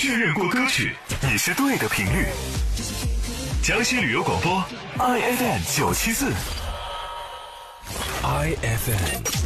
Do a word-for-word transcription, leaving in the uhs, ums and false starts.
确认过歌曲，你是对的频率。江西旅游广播 I F M 九七四 I F M。